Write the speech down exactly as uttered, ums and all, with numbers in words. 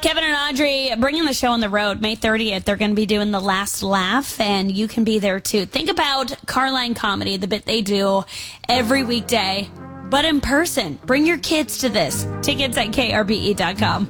Kevin and Audrey bringing the show on the road. May thirtieth, they're going to be doing The Last Laugh, and you can be there too. Think about Carline Comedy, the bit they do every weekday, but in person. Bring your kids to this. Tickets at K R B E dot com.